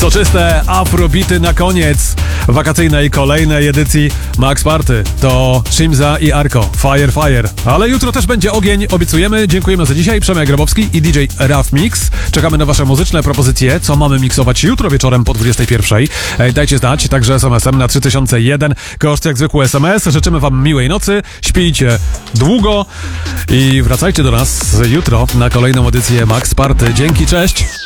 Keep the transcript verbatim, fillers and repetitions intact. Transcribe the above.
Soczyste afrobity na koniec wakacyjnej kolejnej edycji Max Party. To Shimza i Arko. Fire, fire. Ale jutro też będzie ogień, obiecujemy. Dziękujemy za dzisiaj. Przemek Grabowski i D J Raf Mix. Czekamy na wasze muzyczne propozycje, co mamy miksować jutro wieczorem po dwudziestej pierwszej. Dajcie znać, także es em esem na trzy tysiące jeden. Koszt jak zwykły es em es. Życzymy wam miłej nocy. Śpijcie długo i wracajcie do nas jutro na kolejną edycję Max Party. Dzięki, cześć!